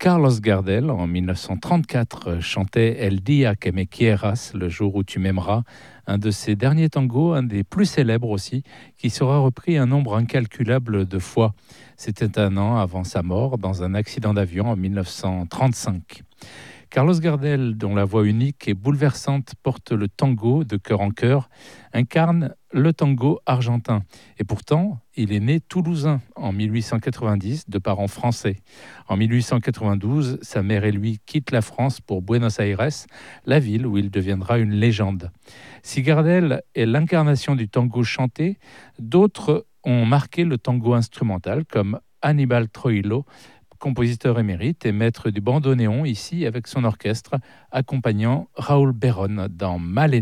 Carlos Gardel, en 1934, chantait El día que me quieras, le jour où tu m'aimeras, un de ses derniers tangos, un des plus célèbres aussi, qui sera repris un nombre incalculable de fois. C'était un an avant sa mort, dans un accident d'avion en 1935. Carlos Gardel, dont la voix unique et bouleversante porte le tango de cœur en cœur, incarne le tango argentin. Et pourtant, il est né toulousain en 1890 de parents français. En 1892, sa mère et lui quittent la France pour Buenos Aires, la ville où il deviendra une légende. Si Gardel est l'incarnation du tango chanté, d'autres ont marqué le tango instrumental comme Aníbal Troilo, compositeur émérite et maître du bandoneon ici avec son orchestre, accompagnant Raoul Berón dans Malena.